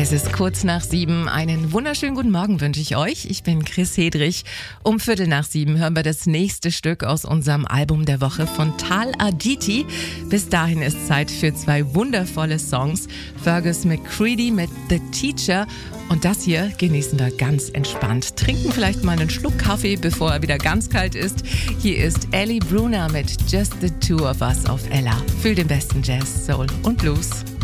Es ist kurz nach 7. Einen wunderschönen guten Morgen wünsche ich euch. Ich bin Chris Hedrich. Um 6:15 hören wir das nächste Stück aus unserem Album der Woche von Tal Aditi. Bis dahin ist Zeit für 2 wundervolle Songs. Fergus McCready mit The Teacher. Und das hier genießen wir ganz entspannt. Trinken vielleicht mal einen Schluck Kaffee, bevor er wieder ganz kalt ist. Hier ist Ellie Brunner mit Just the Two of Us auf Ella. Für den besten Jazz, Soul und Blues.